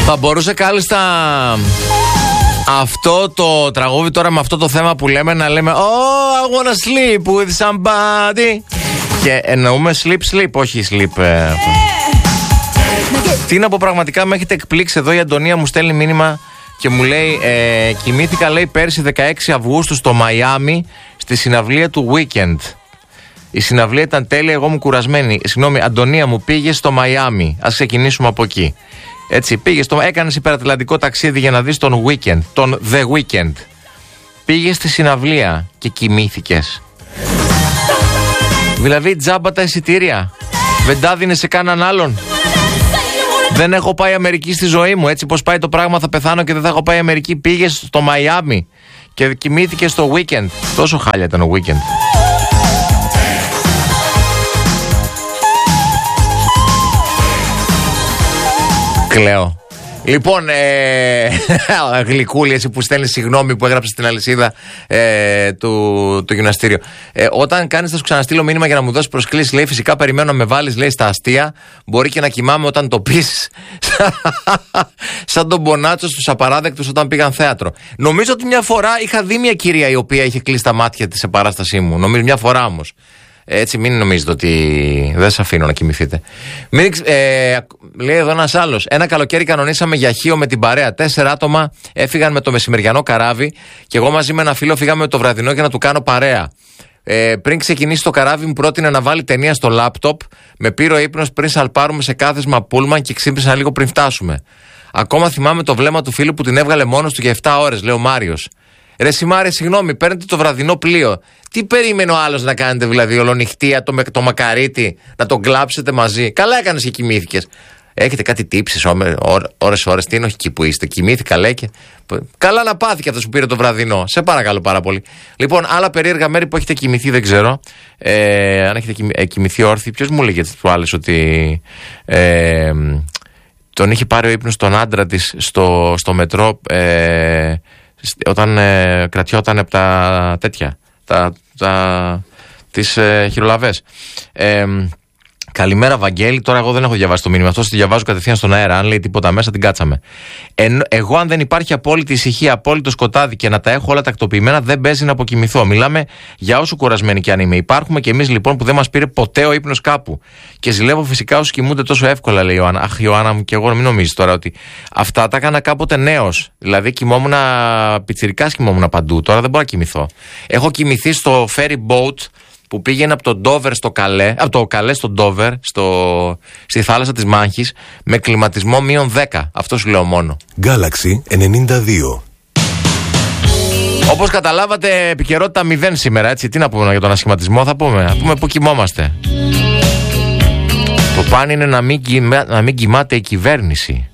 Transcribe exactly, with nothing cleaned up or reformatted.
Θα μπορούσε κάλλιστα αυτό το τραγούδι τώρα με αυτό το θέμα που λέμε να λέμε Oh, I wanna sleep with somebody. Και εννοούμε sleep, sleep, όχι sleep. Ε, Τι να πω, πραγματικά με έχετε εκπλήξει. Εδώ η Αντωνία μου στέλνει μήνυμα και μου λέει ε, κοιμήθηκα, λέει, πέρσι δεκαέξι Αυγούστου στο Μαϊάμι στη συναυλία του Weekend. Η συναυλία ήταν τέλεια, εγώ μου κουρασμένη. Συγγνώμη, Αντωνία μου, πήγε στο Μαϊάμι. Ας ξεκινήσουμε από εκεί. Έτσι, πήγες, το, έκανες υπερατλαντικό ταξίδι για να δεις τον Weekend, τον The Weekend. Πήγες στη συναυλία και κοιμήθηκες. Δηλαδή τζάμπα τα εισιτήρια. Δεν τα δίνες σε κανέναν άλλον. Δεν έχω πάει Αμερική στη ζωή μου. Έτσι πως πάει το πράγμα, θα πεθάνω και δεν θα έχω πάει Αμερική. Πήγες στο Μαϊάμι και κοιμήθηκες στο Weekend. Τόσο χάλια ήταν ο Weekend. Κλαίω. Λοιπόν, ε, γλυκούλη, εσύ που στέλνει συγγνώμη που έγραψε στην αλυσίδα ε, του, του γυμναστήριο. Ε, όταν κάνεις, θα σου ξαναστείλω μήνυμα για να μου δώσεις προσκλήσεις. Λέει, φυσικά περιμένω να με βάλεις, λέει, στα αστεία. Μπορεί και να κοιμάμαι όταν το πεις. Σαν τον Μπονάτσο στους απαράδεκτους όταν πήγαν θέατρο. Νομίζω ότι μια φορά είχα δει μια κυρία η οποία είχε κλείσει τα μάτια της σε παράστασή μου. Νομίζω μια φορά όμως. Έτσι, μην νομίζετε ότι δεν σας αφήνω να κοιμηθείτε. Μην, ε, λέει εδώ ένας άλλος. Ένα καλοκαίρι κανονίσαμε για Χίο με την παρέα. Τέσσερα άτομα έφυγαν με το μεσημεριανό καράβι και εγώ μαζί με ένα φίλο φύγαμε με το βραδινό για να του κάνω παρέα. Ε, πριν ξεκινήσει το καράβι, μου πρότεινε να βάλει ταινία στο λάπτοπ. Με πήρε ο ύπνος πριν σαλπάρουμε σε κάθισμα πούλμαν και ξύπνησα λίγο πριν φτάσουμε. Ακόμα θυμάμαι το βλέμμα του φίλου που την έβγαλε μόνος του για επτά ώρες, λέει ο Μάριος. Ρε Σιμάρε, συγγνώμη, παίρνετε το βραδινό πλοίο. Τι περίμενε ο άλλος να κάνετε, δηλαδή, ολονυχτία, το, το μακαρίτι, να τον κλάψετε μαζί. Καλά έκανες και κοιμήθηκες. Έχετε κάτι τύψεις ώρες-ώρες, τι είναι, όχι εκεί που είστε. Κοιμήθηκα, λέει και. Καλά να πάθει και αυτός που πήρε το βραδινό. Σε παρακαλώ πάρα πολύ. Λοιπόν, άλλα περίεργα μέρη που έχετε κοιμηθεί, δεν ξέρω. Ε, αν έχετε κοιμηθεί όρθιοι, ποιος μου λέγεται του άλλου ότι. Ε, τον είχε πάρει ο ύπνος τον άντρα της στο, στο μετρό. Ε, όταν ε, κρατιόταν από τα τέτοια, τα, τα, τις ε, χειρολαβές. Ε, καλημέρα Βαγγέλη, τώρα εγώ δεν έχω διαβάσει το μήνυμα αυτό, το διαβάζω κατευθείαν στον αέρα, αν λέει τίποτα μέσα την κάτσαμε. Ε, εγώ αν δεν υπάρχει απόλυτη ησυχία, απόλυτο σκοτάδι και να τα έχω όλα τακτοποιημένα, δεν παίζει να αποκοιμηθώ. Μιλάμε για όσο κουρασμένοι κι αν είμαι. Υπάρχουμε κι εμείς λοιπόν που δεν μας πήρε ποτέ ο ύπνος κάπου. Και ζηλεύω φυσικά όσοι κοιμούνται τόσο εύκολα, λέει η Ιωάννα. Αχ, Ιωάννα μου, και εγώ μην νομίζεις τώρα ότι αυτά τα έκανα κάποτε νέος. Δηλαδή κοιμόμουν, πιτσιρικάς κοιμόμουν παντού. Τώρα δεν μπορώ να κοιμηθώ. Έχω κοιμηθεί στο ferry boat που πήγαινε από το Ντόβερ στο Καλέ, από το Καλέ στο Ντόβερ, στο, στη θάλασσα της Μάνχης, με κλιματισμό μείον δέκα. Αυτό σου λέω μόνο. Galaxy ενενήντα δύο. Όπως καταλάβατε, επικαιρότητα μηδέν σήμερα, έτσι. Τι να πούμε για τον ασχηματισμό, θα πούμε. Θα πούμε πού κοιμόμαστε. Το παν είναι να μην, κοιμά, να μην κοιμάται η κυβέρνηση.